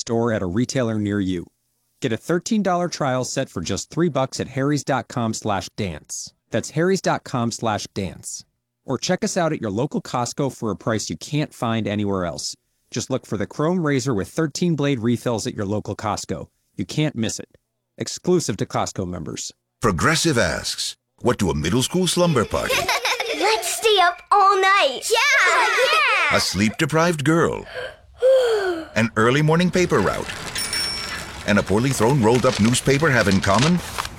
store at a retailer near you. Get a $13 trial set for just $3 at harrys.com/dance. That's harrys.com/dance. Or check us out at your local Costco for a price you can't find anywhere else. Just look for the Chrome Razor with 13-blade refills at your local Costco. You can't miss it. Exclusive to Costco members. Progressive asks, what do a middle school slumber party, Let's stay up all night. Yeah! a sleep-deprived girl, an early morning paper route, and a poorly thrown rolled-up newspaper have in common?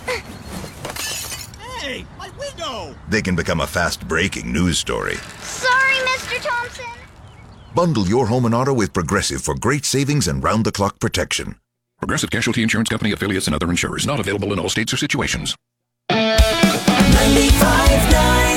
Hey, my window! They can become a fast-breaking news story. Sorry, Mr. Thompson. Bundle your home and auto with Progressive for great savings and round-the-clock protection. Progressive Casualty Insurance Company, affiliates, and other insurers. Not available in all states or situations. 95.9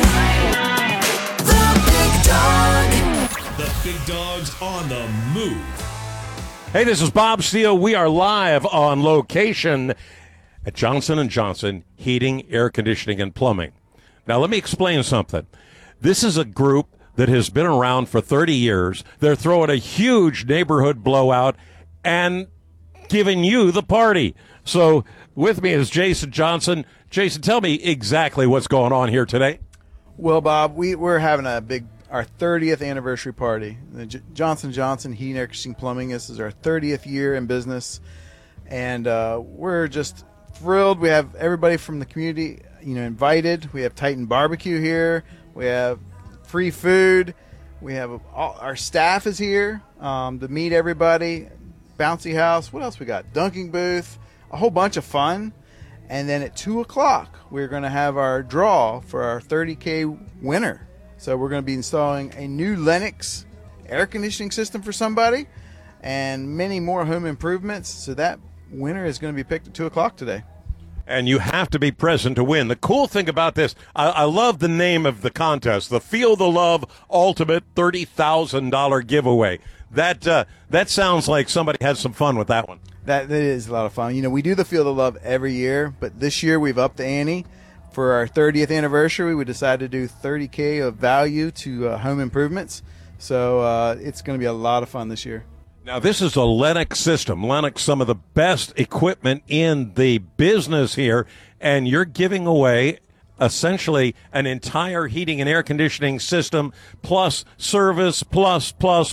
The Big Dog. The big dog's on the move. Hey, this is Bob Steele. We are live on location at Johnson & Johnson Heating, Air Conditioning, and Plumbing. Now, let me explain something. This is a group that has been around for 30 years. They're throwing a huge neighborhood blowout and giving you the party. So with me is Jason Johnson. Jason, tell me exactly what's going on here today. Well, Bob, we're having our 30th anniversary party. The Johnson & Johnson Heating, Air Conditioning, Plumbing. This is our 30th year in business, and we're just thrilled. We have everybody from the community, invited. We have Titan Barbecue here. We have free food. We have our staff is here to meet everybody. Bouncy house. What else we got? Dunking booth. A whole bunch of fun. And then at 2 o'clock, we're going to have our draw for our 30K winner. So we're going to be installing a new Lennox air conditioning system for somebody and many more home improvements. So that winner is going to be picked at 2 o'clock today. And you have to be present to win. The cool thing about this, I love the name of the contest, the Feel the Love Ultimate $30,000 giveaway. That sounds like somebody had some fun with that one. That is a lot of fun. We do the Feel the Love every year, but this year we've upped the ante. For our 30th anniversary, we decided to do $30K of value to home improvements. So it's going to be a lot of fun this year. Now, this is a Lennox system. Lennox, some of the best equipment in the business here, and you're giving away essentially an entire heating and air conditioning system plus service plus.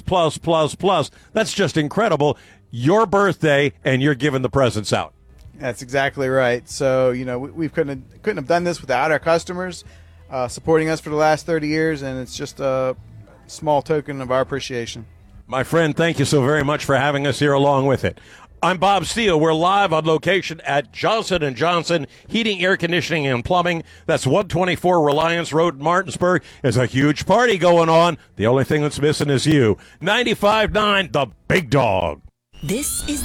That's just incredible. Your birthday, and you're giving the presents out. That's exactly right. So, we couldn't have done this without our customers supporting us for the last 30 years, and it's just a small token of our appreciation. My friend, thank you so very much for having us here along with it. I'm Bob Steele. We're live on location at Johnson & Johnson Heating, Air Conditioning, and Plumbing. That's 124 Reliance Road in Martinsburg. There's a huge party going on. The only thing that's missing is you. 95.9, The Big Dog. This is